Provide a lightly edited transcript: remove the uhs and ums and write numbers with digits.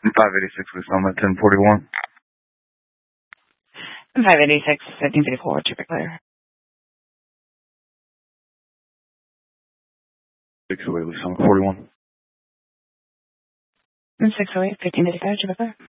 586 was on at 1041. 586, 1554, traffic clear. 608 was on 41. 608, 1555, traffic clear.